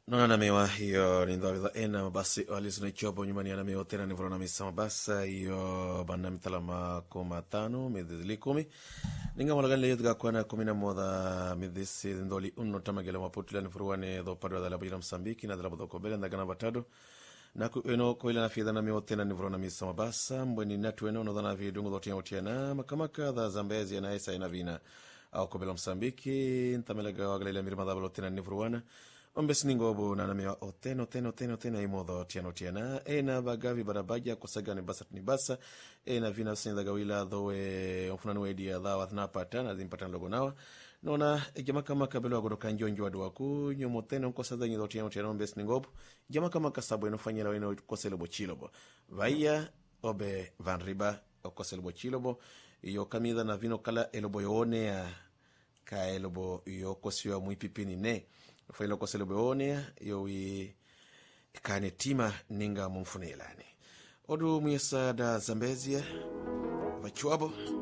Nona na mewa hiyo ni ndawidha ena basi walizu na chobo nyumani na mewa tena nivurona misama basa hiyo banda mitalama 15 midhili 10 ninga malagani leyedga kwa na 11 midhisi ndoli uno tamagele maputila nifuruwane dho padwa dhala bujila Msambiki na dhala budho kobele ndagana batado na kueno koila na fidha na mewa tena nivurona misama basa mbweni natueno no dhana vidungu dhotia utiana makamaka dha Zambezi na esa ina vina au kobele Msambiki ntamelaga wagalele mirima dhabalo tena nifuruwana Ombes ningobo na namea oteno imodho tiana ena bagavi barabaja kusagani basa tunibasa ena vina sinda gawila dhowe mfunanu wedi ya dhawa thnapata na zimpatana logo nawa nona jamaka makabelo agodoka njonjo wadu waku nyomoteno nkosaza nyido tiana ombes ningobo jamaka makasabu enofanyela weno koselebo chilobo vaya obe van riba koselebo chilobo iyo kamida na vino kala elobo yoonea ka elobo iyo kosiwa muipipini ne failo kwa seleboone yowi kane tima ninga mumfunelani odu mwesa da Zambezia vachuabo